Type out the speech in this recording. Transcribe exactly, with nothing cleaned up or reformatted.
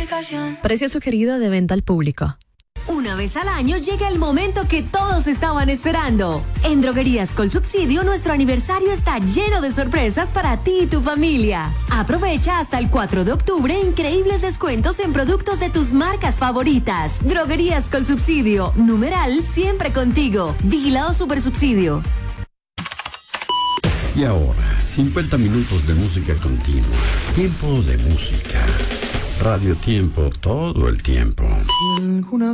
aplicación. Precio sugerido de venta al público. Una vez al año llega el momento que todos estaban esperando. En Droguerías con Subsidio, nuestro aniversario está lleno de sorpresas para ti y tu familia. Aprovecha hasta el cuatro de octubre increíbles descuentos en productos de tus marcas favoritas. Droguerías con Subsidio, numeral siempre contigo. Vigilado Supersubsidio. Y ahora, cincuenta minutos de música continua. Tiempo de música. Radio Tiempo todo el tiempo. Si alguna